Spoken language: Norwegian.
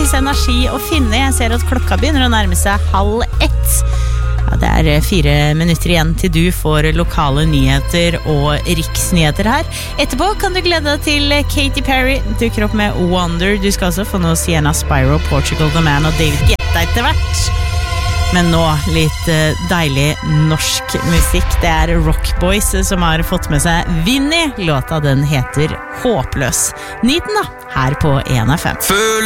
masse energi å finne. Jeg ser at klokka begynner å nærme seg 12:30. Ja, det er 4 minutter igjen til du får lokale nyheter og riksnyheter her. Etterpå kan du glede deg til Katy Perry dukker opp med Wonder. Du skal også få noe Sienna Spyro, Portugal The Man og David Guetta etter hvert. Men nå litt deilig norsk musikk. Det er Rock Boys som har fått med seg Vinny. Låta den heter Håpløs. Nyt den da, her på 1FM.